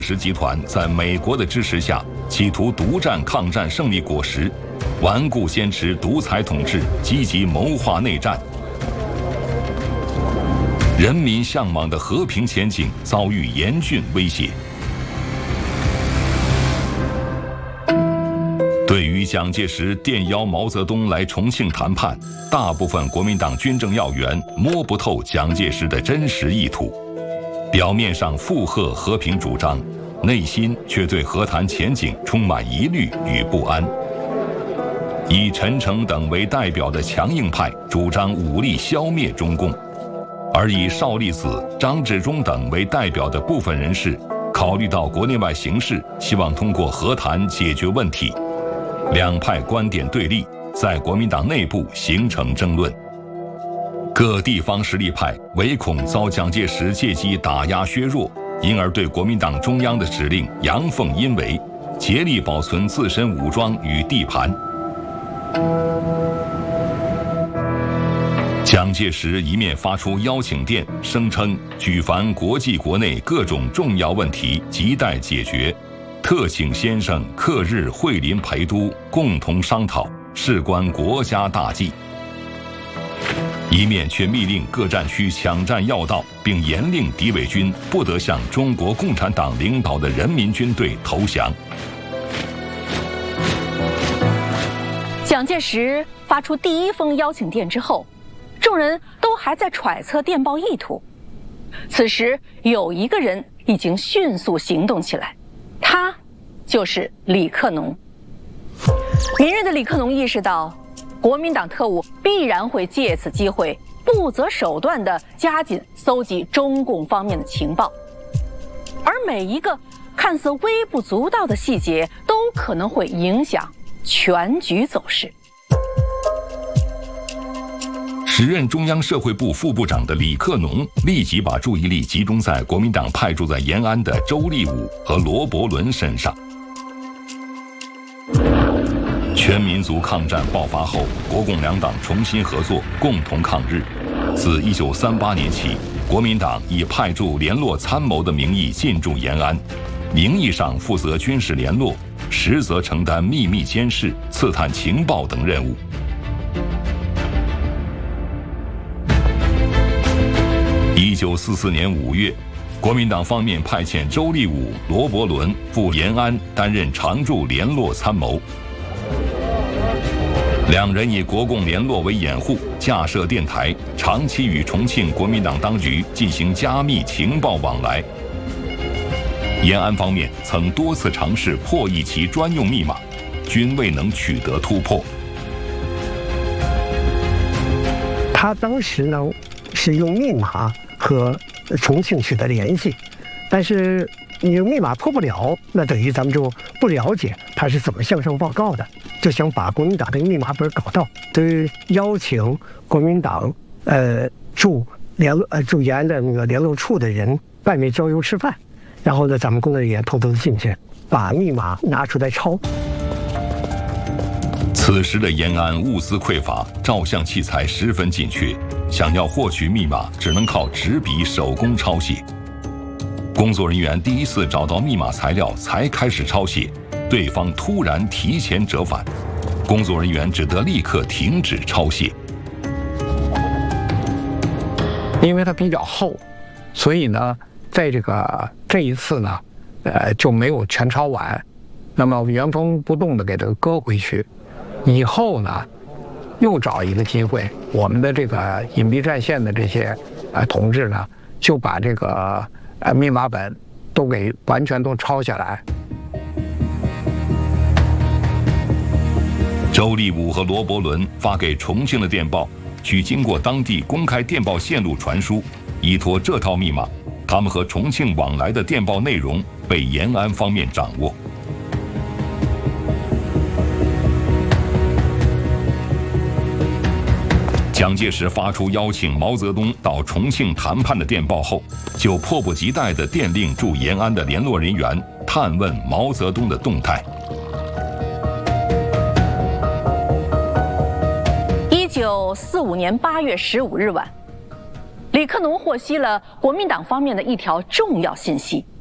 石集团在美国的支持下，企图独占抗战胜利果实，顽固坚持独裁统治，积极谋划内战。人民向往的和平前景遭遇严峻威胁。对于蒋介石电邀毛泽东来重庆谈判，大部分国民党军政要员摸不透蒋介石的真实意图，表面上附和和平主张，内心却对和谈前景充满疑虑与不安。以陈诚等为代表的强硬派主张武力消灭中共，而以邵力子、张治中等为代表的部分人士，考虑到国内外形势，希望通过和谈解决问题。两派观点对立，在国民党内部形成争论。各地方实力派唯恐遭蒋介石借机打压削弱，因而对国民党中央的指令阳奉阴违，竭力保存自身武装与地盘。蒋介石一面发出邀请电，声称举凡国际国内各种重要问题亟待解决，特请先生克日会临陪都，共同商讨，事关国家大计。一面却密令各战区抢占要道，并严令敌伪军不得向中国共产党领导的人民军队投降。 蒋介石发出第一封邀请电之后，众人都还在揣测电报意图。此时有一个人已经迅速行动起来，他就是李克农。明日的李克农意识到，国民党特务必然会借此机会不择手段地加紧搜集中共方面的情报，而每一个看似微不足道的细节都可能会影响全局走势。 时任中央社会部副部长的李克农立即把注意力集中在国民党派驻在延安的周立武和罗伯伦身上。全民族抗战爆发后，国共两党重新合作，共同抗日。自1938年起，国民党以派驻联络参谋的名义进驻延安，名义上负责军事联络，实则承担秘密监视、刺探情报等任务。1944年5月，国民党方面派遣周立武、罗伯伦赴延安担任常驻联络参谋。两人以国共联络为掩护，架设电台，长期与重庆国民党当局进行加密情报往来。延安方面曾多次尝试破译其专用密码，均未能取得突破。 他当时呢是用密码和重庆取得联系，但是你用密码破不了，那等于咱们就不了解他是怎么向上报告的，就想把国民党的密码本搞到，所以邀请国民党驻延安的那个联络处的人外面郊游吃饭，然后呢咱们工作人员偷偷进去把密码拿出来抄。 此时的延安物资匮乏，照相器材十分紧缺，想要获取密码只能靠执笔手工抄写。工作人员第一次找到密码材料才开始抄写，对方突然提前折返，工作人员只得立刻停止抄写。 因为它比较厚，所以呢在这一次呢就没有全抄完，那么原封不动的给它搁回去。以后呢又找一个机会，我们的这个隐蔽战线的这些同志呢就把这个密码本都给完全都抄下来。 周立武和罗伯伦发给重庆的电报，据经过当地公开电报线路传输，依托这套密码，他们和重庆往来的电报内容被延安方面掌握。蒋介石发出邀请毛泽东到重庆谈判的电报后，就迫不及待地电令驻延安的联络人员探问毛泽东的动态。 1945年8月15日晚，李克农获悉了国民党方面的一条重要信息：